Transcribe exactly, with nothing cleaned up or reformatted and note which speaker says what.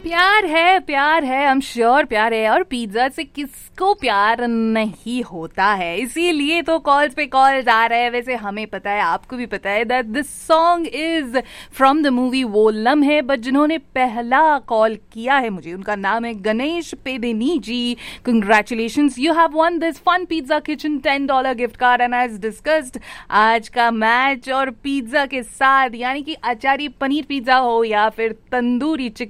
Speaker 1: प्यार है, प्यार है, आई एम श्योर प्यार है। और पिज्जा से किसको प्यार नहीं होता है, इसीलिए तो कॉल्स पे कॉल्स आ रहे हैं। वैसे हमें पता है, आपको भी पता है that this song is from the movie वो लम्हे। बट जिन्होंने पहला कॉल किया है मुझे, उनका नाम है गणेश पेदेनी जी। Congratulations, you have one this fun pizza kitchen ten dollar gift card. And as discussed, आज का मैच और पिज्जा के साथ, यानी कि अचारी पनीर पिज्जा हो या फिर तंदूरी चिकन